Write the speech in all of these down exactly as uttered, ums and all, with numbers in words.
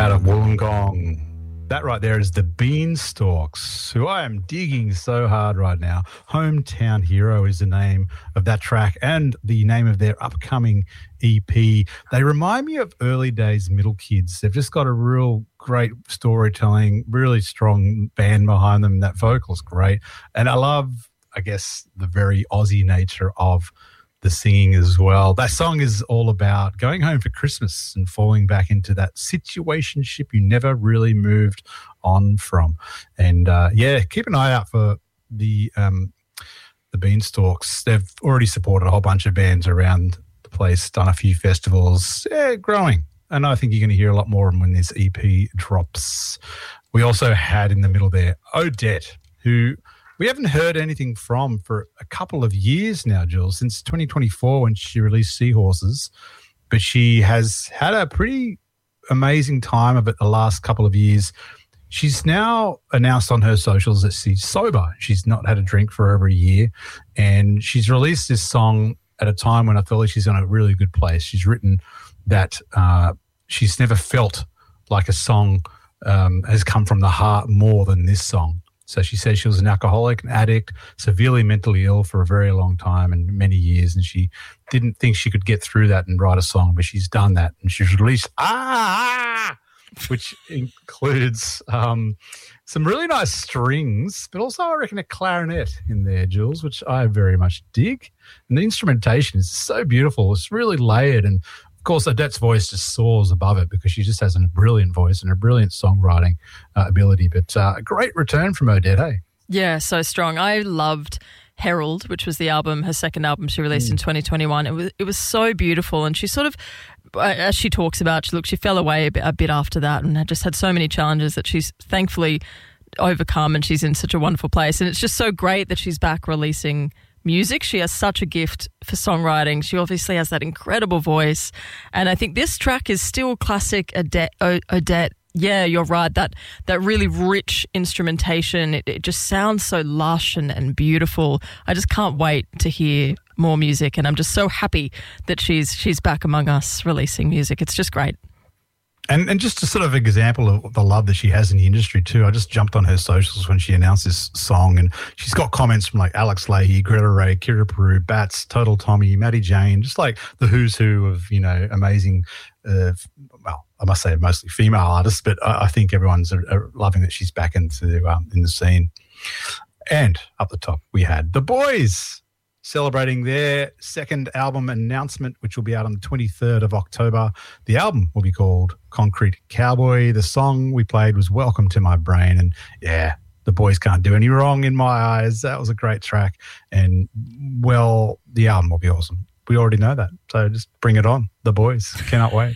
out of Wollongong. That right there is the Beanstalks, who I am digging so hard right now. Hometown Hero is the name of that track and the name of their upcoming E P. They remind me of early days Middle Kids. They've just got a real great storytelling, really strong band behind them. That vocal's great. And I love, I guess, the very Aussie nature of the singing as well. That song is all about going home for Christmas and falling back into that situationship you never really moved on from. And uh, yeah, keep an eye out for the um, the Beanstalks. They've already supported a whole bunch of bands around the place, done a few festivals. Yeah, growing. And I think you're going to hear a lot more of them when this E P drops. We also had in the middle there Odette, who we haven't heard anything from for a couple of years now, Jules, since twenty twenty-four when she released Seahorses. But she has had a pretty amazing time of it the last couple of years. She's now announced on her socials that she's sober. She's not had a drink for over a year. And she's released this song at a time when I feel like she's in a really good place. She's written that uh, she's never felt like a song um, has come from the heart more than this song. So she says she was an alcoholic, an addict, severely mentally ill for a very long time and many years, and she didn't think she could get through that and write a song, but she's done that. And she's released Ah, which includes um, some really nice strings, but also I reckon a clarinet in there, Jules, which I very much dig. And the instrumentation is so beautiful. It's really layered, and of course, Odette's voice just soars above it because she just has a brilliant voice and a brilliant songwriting uh, ability. But uh, a great return from Odette, hey? Yeah, so strong. I loved Herald, which was the album, her second album she released mm. in twenty twenty-one. It was it was so beautiful, and she sort of, as she talks about, she, look, she fell away a bit, a bit after that and had just had so many challenges that she's thankfully overcome, and she's in such a wonderful place. And it's just so great that she's back releasing music. She has such a gift for songwriting. She obviously has that incredible voice. And I think this track is still classic Odette. Odette. Yeah, you're right. That that really rich instrumentation, it, it just sounds so lush and, and beautiful. I just can't wait to hear more music, and I'm just so happy that she's she's back among us releasing music. It's just great. And and just a sort of example of the love that she has in the industry too. I just jumped on her socials when she announced this song, and she's got comments from like Alex Leahy, Greta Ray, Kira Peru, Bats, Total Tommy, Maddie Jane, just like the who's who of, you know, amazing, uh, well, I must say mostly female artists, but I, I think everyone's uh, loving that she's back into um, in the scene. And up the top we had The Boys, celebrating their second album announcement, which will be out on the twenty-third of October. The album will be called Concrete Cowboy. The song we played was Welcome to My Brain. And yeah, The Boys can't do any wrong in my eyes. That was a great track. And, well, the album will be awesome. We already know that. So just bring it on. The Boys. Cannot wait.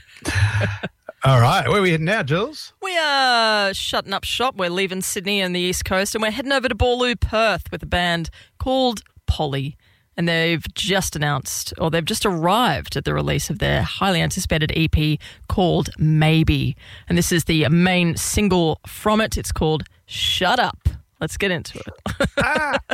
All right. Where are we heading now, Jules? We are shutting up shop. We're leaving Sydney and the East Coast, and we're heading over to Boorloo, Perth, with a band called Polly. And they've just announced, or they've just arrived at the release of their highly anticipated E P called Maybe. And this is the main single from it. It's called Shut Up. Let's get into it. ah.